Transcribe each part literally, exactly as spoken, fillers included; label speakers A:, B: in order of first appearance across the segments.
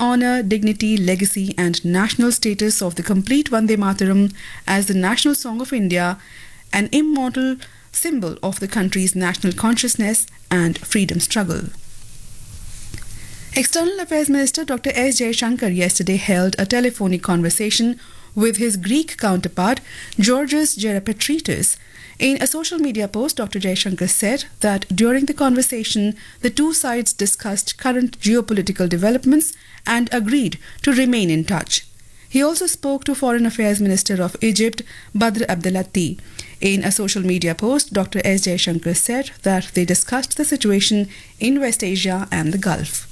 A: honor, dignity, legacy, and national status of the complete Vande Mataram as the national song of India, an immortal symbol of the country's national consciousness and freedom struggle. External Affairs Minister Doctor S. Jaishankar yesterday held a telephonic conversation with his Greek counterpart, Georgios Gerapetritis. In a social media post, Doctor Jaishankar said that during the conversation, the two sides discussed current geopolitical developments and agreed to remain in touch. He also spoke to Foreign Affairs Minister of Egypt, Badr Abdelati. In a social media post, Doctor S. Jaishankar said that they discussed the situation in West Asia and the Gulf.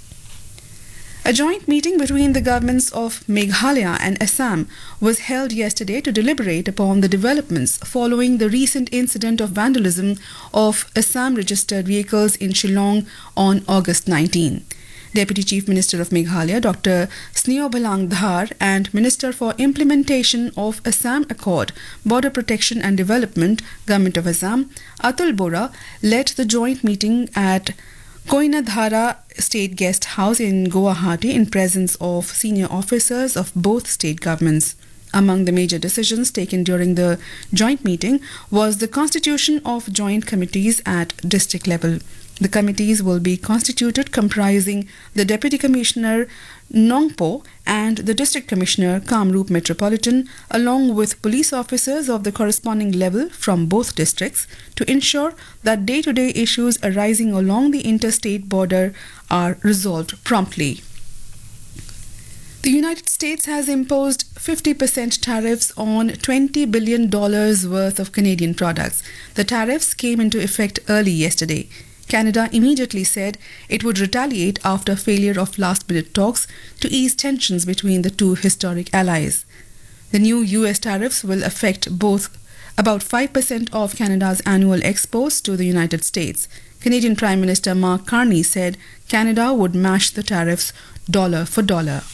A: A joint meeting between the governments of Meghalaya and Assam was held yesterday to deliberate upon the developments following the recent incident of vandalism of Assam registered vehicles in Shillong on August nineteenth. Deputy Chief Minister of Meghalaya, Doctor Sneobhalang Dhar, and Minister for Implementation of Assam Accord, Border Protection and Development, Government of Assam, Atul Bora, led the joint meeting at Koinadhara State Guest House in Guwahati in presence of senior officers of both state governments. Among the major decisions taken during the joint meeting was the constitution of joint committees at district level. The committees will be constituted comprising the Deputy Commissioner Nongpo and the District Commissioner Kamrup Metropolitan, along with police officers of the corresponding level from both districts, to ensure that day-to-day issues arising along the interstate border are resolved promptly. The United States has imposed fifty percent tariffs on twenty billion dollars worth of Canadian products. The tariffs came into effect early yesterday. Canada immediately said it would retaliate after failure of last-minute talks to ease tensions between the two historic allies. The new U S tariffs will affect both about five percent of Canada's annual exports to the United States. Canadian Prime Minister Mark Carney said Canada would match the tariffs dollar for dollar.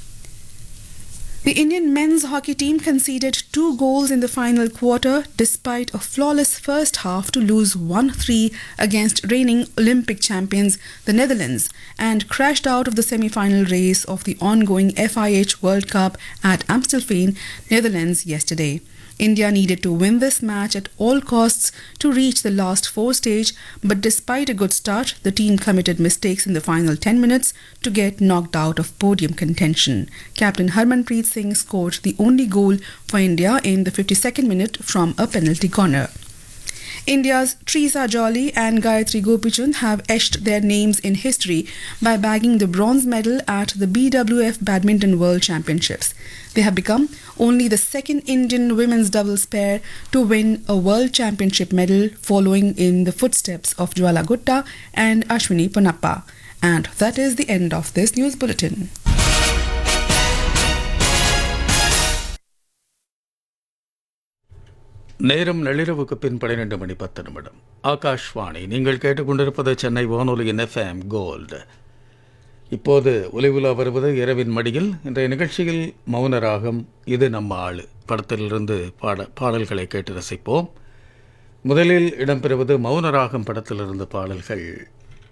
A: The Indian men's hockey team conceded two goals in the final quarter despite a flawless first half to lose one three against reigning Olympic champions, the Netherlands, and crashed out of the semi-final race of the ongoing F I H World Cup at Amstelveen, Netherlands yesterday. India needed to win this match at all costs to reach the last four stage, but despite a good start, the team committed mistakes in the final ten minutes to get knocked out of podium contention. Captain Harmanpreet Singh scored the only goal for India in the fifty-second minute from a penalty corner. India's Trisa Jolly and Gayatri Gopichand have etched their names in history by bagging the bronze medal at the B W F Badminton World Championships. They have become only the second Indian women's doubles pair to win a World Championship medal, following in the footsteps of Jwala Gutta and Ashwini Ponnappa. And that is the end of this news bulletin.
B: நேரம் நள்ளிரவுக்கு பின் பன்னிரண்டு மணி பத்து நிமிடம். ஆகாஷ்வாணி, நீங்கள் கேட்டுக்கொண்டிருப்பது சென்னை வானொலியின் FM gold. இப்போது ஒலிவுலா வருவது இரவின் மடியில். இன்றைய நிகழ்ச்சியில் மௌனராகம், இது நம்ம ஆளு படத்திலிருந்து பாட பாடல்களை கேட்டு ரசிப்போம். முதலில் இடம்பெறுவது மௌனராகம் படத்திலிருந்து பாடல்கள்.